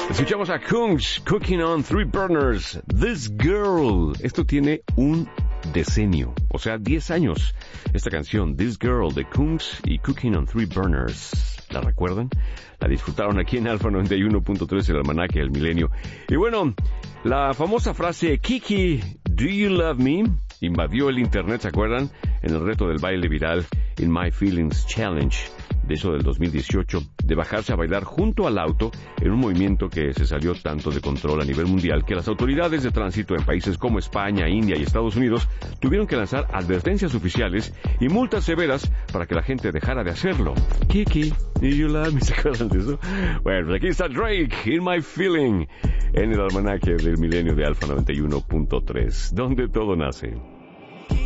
Escuchamos a Kungs, Cooking on Three Burners, This Girl. Esto tiene un decenio, o sea, 10 años. Esta canción, This Girl, de Kungs y Cooking on Three Burners. ¿La recuerdan? La disfrutaron aquí en Alfa 91.3, el almanaque del milenio. Y bueno, la famosa frase, Kiki, do you love me? Invadió el internet, ¿se acuerdan? En el reto del baile viral In My Feelings Challenge, de eso del 2018, de bajarse a bailar junto al auto en un movimiento que se salió tanto de control a nivel mundial que las autoridades de tránsito en países como España, India y Estados Unidos tuvieron que lanzar advertencias oficiales y multas severas para que la gente dejara de hacerlo. Kiki, do you love me? ¿Se acuerdan de eso? Bueno, pues aquí está Drake, In My Feeling, en el almanaque del milenio de Alfa 91.3, donde todo nace.